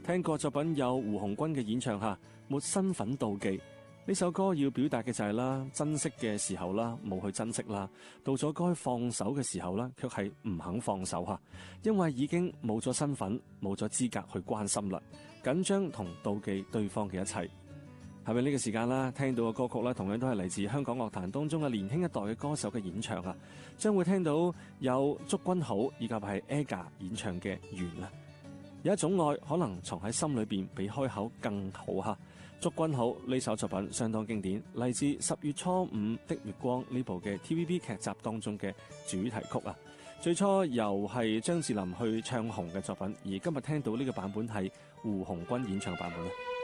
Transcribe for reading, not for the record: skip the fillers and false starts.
聽過作品有胡鴻鈞嘅演唱下，沒身份妒忌。呢首歌要表達嘅就係啦，珍惜嘅時候啦，冇去珍惜啦，到咗該放手嘅時候啦，卻係唔肯放手吓，因為已經冇咗身份，冇咗資格去關心啦，緊張同妒忌對方嘅一切。係咪呢個時間啦？聽到嘅歌曲咧，同樣都係嚟自香港樂壇當中嘅年輕一代嘅歌手嘅演唱啊，將會聽到有祝君好以及係 AGA 演唱嘅緣啊。有一種愛可能藏喺心裏邊，比開口更好吓。祝君好呢首作品相當經典，嚟自10月初5的月光呢部嘅 TVB 劇集當中嘅主題曲啊。最初由係張智霖去唱紅嘅作品，而今日聽到呢個版本係胡鴻鈞演唱版本啊。